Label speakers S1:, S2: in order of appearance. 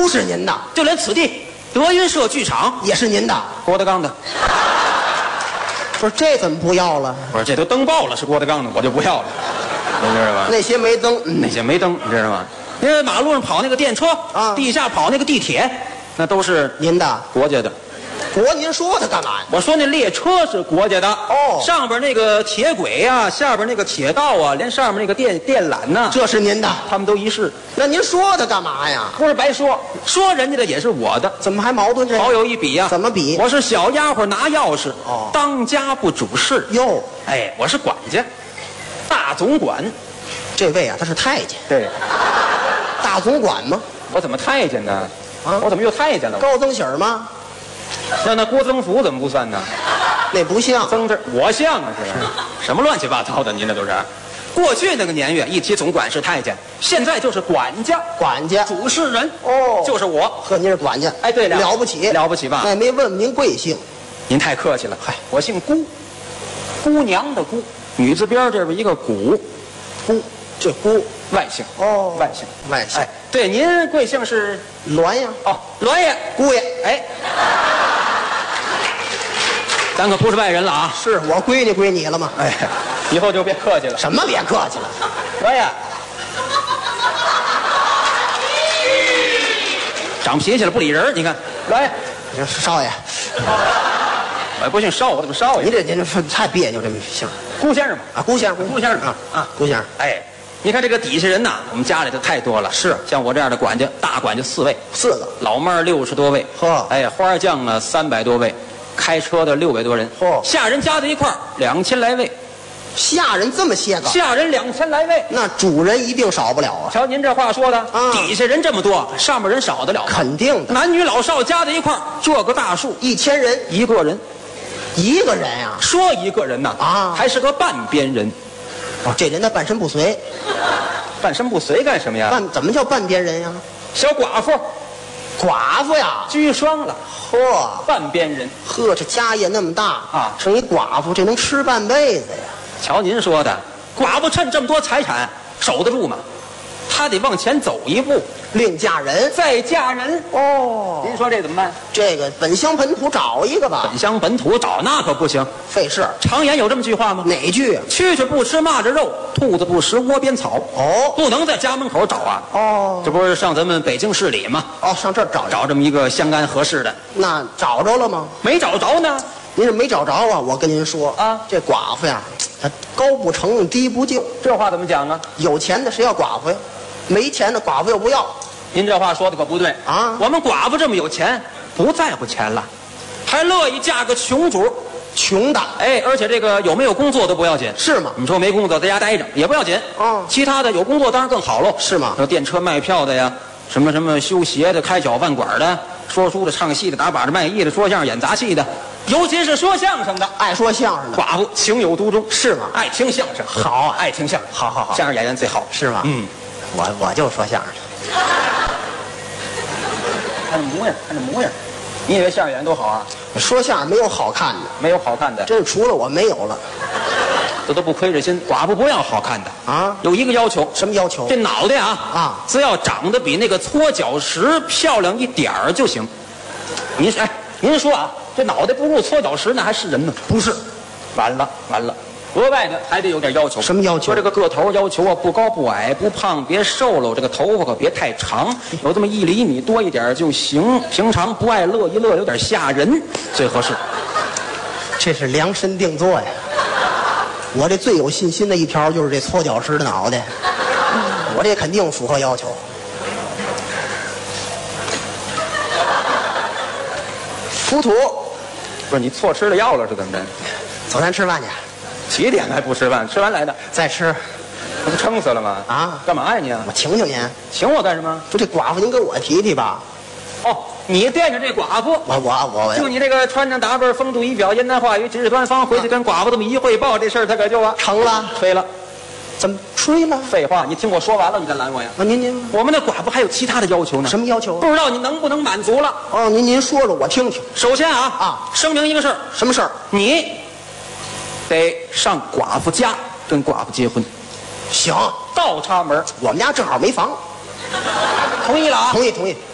S1: 都是您的，
S2: 就连此地德云社剧场
S1: 也是您的。
S2: 郭德纲的。
S1: 不是这怎么不要了？
S2: 不是，这都登报了是郭德纲的，我就不要了，你知道吧？
S1: 那些没登，
S2: 那些没登，你知道吗？因为马路上跑那个电车
S1: 啊
S2: 地下跑那个地铁，那都是
S1: 您的。
S2: 国家的。
S1: 国您说它干嘛呀？
S2: 我说那列车是国家的
S1: 哦
S2: 上边那个铁轨呀、下边那个铁道啊，连上面那个电缆呐、
S1: 这是您的。
S2: 他们都一式，
S1: 那您说它干嘛呀？
S2: 不是白说，说人家的也是我的，
S1: 怎么还矛盾这
S2: 好
S1: 个？
S2: 有一比呀、
S1: 怎么比
S2: 我是小丫鬟拿钥匙，
S1: 哦
S2: 当家不主事。
S1: 哟，
S2: 哎，我是管家，大总管。
S1: 这位啊，他是太监，
S2: 对，
S1: 大总管吗？
S2: 我怎么太监呢？
S1: 啊
S2: 我怎么又太监了？
S1: 高增喜儿吗？
S2: 那郭增福怎么不算呢？
S1: 那不像。
S2: 增这我像啊是，什么乱七八糟的？您这都是。过去那个年月，一提总管是太监，现在就是管家、
S1: 管家。
S2: 主事人，
S1: 哦
S2: 就是我。
S1: 呵，您是管家。
S2: 哎对了
S1: 了不起，
S2: 了不起吧
S1: 那没问您贵姓？
S2: 您太客气了，嗨，我姓姑，姑娘的姑，女字边这边一个古，
S1: 姑，这姑
S2: 外姓。
S1: 哦
S2: 外姓。
S1: 外姓
S2: 哎，对，您贵姓是？
S1: 栾呀，
S2: 哦，栾爷。
S1: 姑爷。
S2: 哎，咱可不是外人了啊！
S1: 是我闺女归你了吗？
S2: 哎，以后就别客气了。
S1: 什么别客气了？
S2: 栾爷，长脾气了，不理人。你看，栾爷，
S1: 少爷，
S2: 我不姓邵，我怎么少爷？
S1: 您这太别扭，这姓
S2: 顾先生嘛。
S1: 啊，顾先生，
S2: 顾先生
S1: 啊，顾先生，
S2: 哎，你看这个底下人呐，我们家里头太多了。
S1: 是
S2: 像我这样的管家，大管家4位，
S1: 4个，
S2: 老妹儿60多位，
S1: 呵
S2: 哎，花匠呢300多位，开车的600多人，
S1: 嚯
S2: 下人加在一块儿2000来位，
S1: 下人这么些个，
S2: 下人2000来位。
S1: 那主人一定少不了啊，
S2: 瞧您这话说的，
S1: 啊
S2: 底下人这么多，上面人少得了吗？
S1: 肯定的。
S2: 男女老少加在一块儿，这个大数
S1: 1000人，
S2: 一个人，
S1: 一个人呀，
S2: 说一个人呐
S1: 啊
S2: 还是个半边人，
S1: 哦，这人他半身不遂，
S2: 半身不遂干什么呀？
S1: 怎么叫半边人呀？
S2: 小寡妇，
S1: 寡妇呀，
S2: 居双了，
S1: 嚯，
S2: 半边人。
S1: 呵，这家业那么大
S2: 啊
S1: 生一寡妇，这能吃半辈子呀？
S2: 瞧您说的，寡妇趁这么多财产守得住吗？她得往前走一步，
S1: 另嫁人。
S2: 再嫁人。
S1: 哦，
S2: 您说这怎么办？
S1: 这个本乡本土找一个吧，
S2: 本乡本土找那可不行。
S1: 费事。
S2: 常言有这么句话吗？
S1: 哪句啊？
S2: 蛐蛐不吃蚂蚱肉，兔子不食窝边草。
S1: 哦
S2: 不能在家门口找啊。
S1: 哦
S2: 这不是上咱们北京市里吗？
S1: 哦，上这儿找，
S2: 找这么一个相干合适的，
S1: 那找着了吗？
S2: 没找着呢。
S1: 您是没找着啊？我跟您说
S2: 啊
S1: 这寡妇呀，她高不成低不就，
S2: 这话怎么讲啊？
S1: 有钱的谁要寡妇呀？没钱的寡妇又不要。
S2: 您这话说的可不对
S1: 啊
S2: 我们寡妇这么有钱，不在乎钱了，还乐意嫁个穷主。
S1: 穷的
S2: 哎，而且这个有没有工作都不要紧。
S1: 是吗？
S2: 你说没工作在家待着也不要紧。
S1: 哦
S2: 其他的有工作当然更好喽。
S1: 是吗
S2: 有电车卖票的呀，什么修鞋的、开小饭馆的、说书的、唱戏的、打把式卖艺的、说相声、演杂戏的，尤其是说相声的。
S1: 爱说相声的，
S2: 寡妇情有独钟，
S1: 是吗
S2: 爱听相声，
S1: 好啊
S2: 爱听相声，
S1: 好
S2: 相声演员最好。
S1: 是吗？
S2: 嗯，
S1: 我就说相声。
S2: 看这模样，看这模样，你以为相声演员多好啊？
S1: 说相声没有好看的，
S2: 没有好看的，
S1: 真是除了我没有了
S2: 这都不亏着心。寡妇不要好看的
S1: 啊！
S2: 有一个要求，
S1: 什么要求
S2: 这？脑袋
S1: 啊
S2: 只要长得比那个搓脚石漂亮一点儿就行。您说啊，这脑袋不如搓脚石，那还是人吗？
S1: 不是，
S2: 完了，额外的还得有点要求。
S1: 什么要求
S2: 说这个个头要求啊，不高不矮，不胖别瘦喽，这个头发可别太长，有这么1厘米多一点就行。平常不爱乐一乐，有点吓人，最合适。
S1: 这是量身定做呀。我这最有信心的一条就是这搓脚石的脑袋，我这肯定符合要求。浮土，
S2: 不是你错吃了药了是怎么着？
S1: 走，咱吃饭去，
S2: 几点还不吃饭？吃完来的，
S1: 再吃。
S2: 这不撑死了吗？
S1: 啊
S2: 干嘛呀你？
S1: 我请请您，
S2: 请我干什么？
S1: 就这寡妇，您跟我提提吧。
S2: 哦，你惦着这寡妇，
S1: 我
S2: 就你这个穿着打扮、风度仪表、言谈话语、举止端方，回去跟寡妇这么一汇报，这事儿他可就
S1: 成了。
S2: 吹了。
S1: 怎么吹了？
S2: 废话，你听我说完了，你再拦我呀？
S1: 啊，您
S2: 我们的寡妇还有其他的要求呢。
S1: 什么要求？
S2: 不知道你能不能满足了？
S1: 哦，您说说，我听听。
S2: 首先声明一个事儿，
S1: 什么事儿？
S2: 你得上寡妇家跟寡妇结婚，
S1: 行，
S2: 倒插门。
S1: 我们家正好没房。
S2: 同意了啊？
S1: 同意。